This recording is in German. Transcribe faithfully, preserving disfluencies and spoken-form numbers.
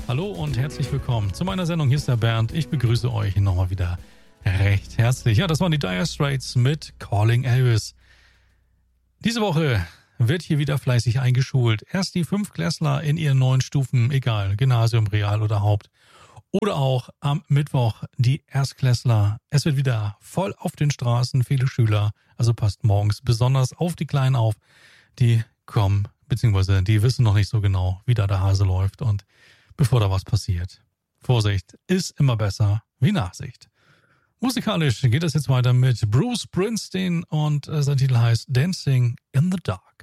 Hallo und herzlich willkommen zu meiner Sendung. Hier ist der Bernd. Ich begrüße euch nochmal wieder recht herzlich. Ja, das waren die Dire Straits mit Calling Elvis. Diese Woche wird hier wieder fleißig eingeschult. Erst die Fünftklässler in ihren neuen Stufen, egal, Gymnasium, Real oder Haupt. Oder auch am Mittwoch die Erstklässler. Es wird wieder voll auf den Straßen, viele Schüler. Also passt morgens besonders auf die Kleinen auf. Die kommen, beziehungsweise die wissen noch nicht so genau, wie da der Hase läuft. Und bevor da was passiert, Vorsicht ist immer besser wie Nachsicht. Musikalisch geht es jetzt weiter mit Bruce Springsteen und sein Titel heißt Dancing in the Dark.